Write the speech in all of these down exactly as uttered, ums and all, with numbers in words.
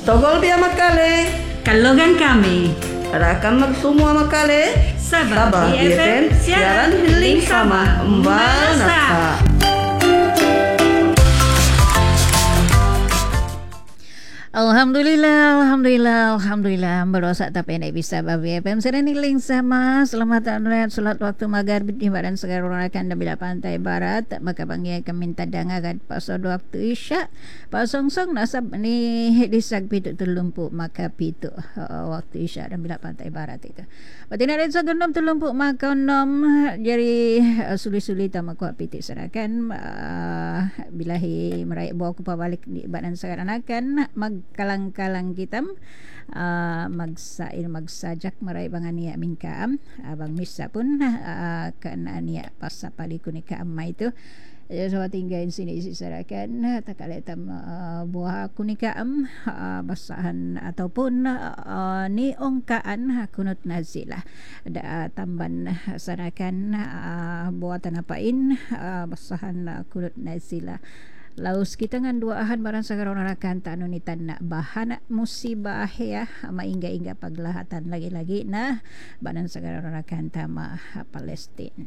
Stogol biya makale. Kalogan kami. Rakan magsumo makale. Sabah Sabah B F M, siaran healing sama Mbal Nasa. Alhamdulillah, Alhamdulillah, Alhamdulillah. Berosak tapi nak bisa babi F M. Sedang niling sama. Selamat tahun solat waktu maghrib di badan segar rakan dan bila pantai barat. Maka panggil kami minta dangakan pasal waktu isyak. Pasong song nasab ni disak pitu terlumpuk maka pitu uh, waktu isyak dan bila pantai barat itu. Batina dan sagenom terlumpuk maka nom jadi uh, suli-suli tamak kuat pitik serakan uh, bilahi meraih bawa kupa balik di badan segar anakan mag kalang-kalang kita uh, magsail magsajak maray bang ania mingkaam abang misa pun uh, kan ania pasapali kunika amma itu ya so tinggalin sini sisarakan takaletam uh, buah kunikaam uh, basahan ataupun uh, ni ongkaan kunut nazilah ada tamban sarakan uh, buatan apain uh, basahan uh, kunut nazilah. Laus kita ngan dua ahan barang sekarang orang akan tak nunitan nak bahan musibah ya maingga-ingga paglahatan lagi-lagi nah barang sekarang orang akan tama Palestin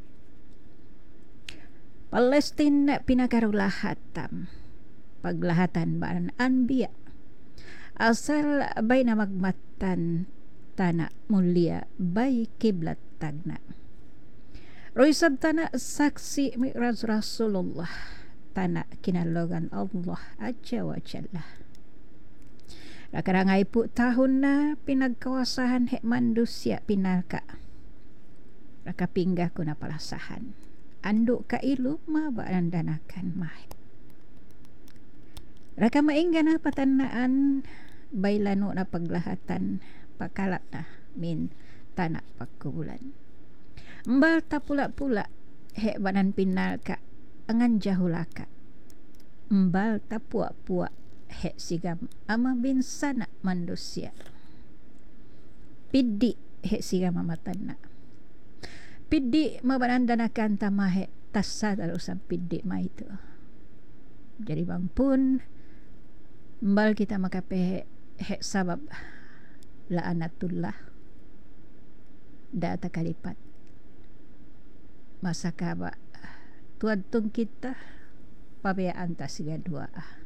Palestin pinakarulahatam paglahatan barang anbiya asal baina magmatan tanah mulia bayi kiblat tagna roisab tanah saksi mi'raj Rasulullah tanah kinalogan Allah Azza wa Jalla. Rakarang iput tahun na pinagkawasahan hek manusia pinaka. Raka pinggah kuna palasahan. Anduk ka ilu mabaan danakan mah. Raka mainggan na patanaan bailano na paglahatan pakalap na min tanah pakubulan. Mbal ta pula-pula hek badan pinaka angan jahulaka mbal tapua-pua hek sigam ama bin sana manusia pidi hek sigam amatanna pidi mabanandanakan tama hek tasa tarusan pidi ma itu jadi bang pun mbal kita makape hek sabab la'anatullah data kalipat masa kaba tuan tung kita pabayaan tak siga dua